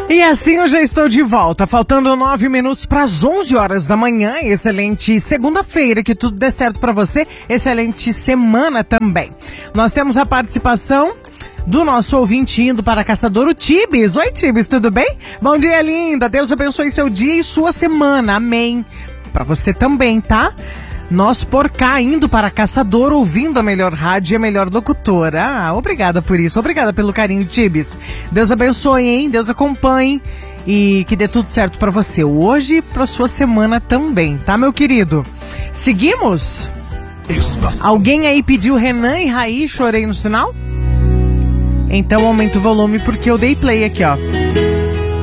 E assim eu já estou de volta, faltando 9 minutos para as 11 horas da manhã. Excelente segunda-feira, que tudo dê certo para você. Excelente semana também. Nós temos a participação do nosso ouvinte indo para Caçador, o Tibes. Oi, Tibes, tudo bem? Bom dia, linda. Deus abençoe seu dia e sua semana. Amém. Para você também, tá? Nós por cá, indo para Caçador, ouvindo a melhor rádio e a melhor locutora. Ah, obrigada por isso. Obrigada pelo carinho, Tibes. Deus abençoe, hein? Deus acompanhe e que dê tudo certo para você hoje e para sua semana também, tá, meu querido? Seguimos? Alguém aí pediu Renan e Raí, Chorei no Sinal? Então aumenta o volume porque eu dei play aqui, ó.